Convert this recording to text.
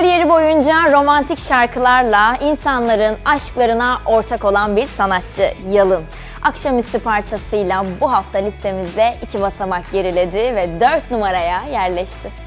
Kariyeri boyunca romantik şarkılarla insanların aşklarına ortak olan bir sanatçı Yalın. Akşamüstü parçasıyla bu hafta listemizde 2 basamak geriledi ve 4 numaraya yerleşti.